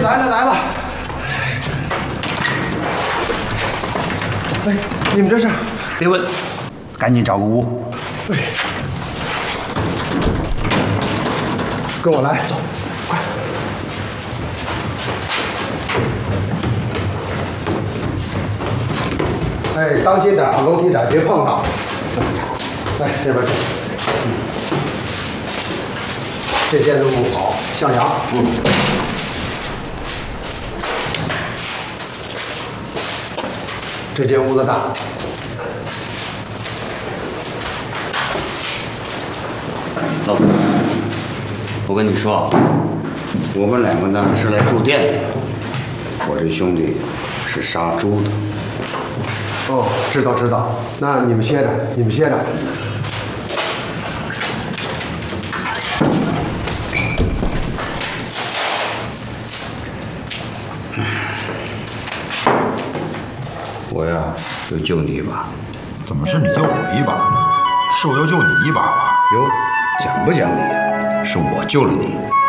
来了来了！哎，你们这是？ 别问，赶紧找个屋。 哎，跟我来，走，快！哎，当心点啊，楼梯窄，别碰到。来，这边走。这间子屋好，向阳。这间屋子大。 老头，我跟你说啊，我们两个呢是来住店的，我这兄弟是杀猪的。 哦，知道知道。那你们歇着，你们歇着。 我呀，就救你一把。 怎么是你救我一把呢？是我要救你一把吧？ 哟，讲不讲理？是我救了你。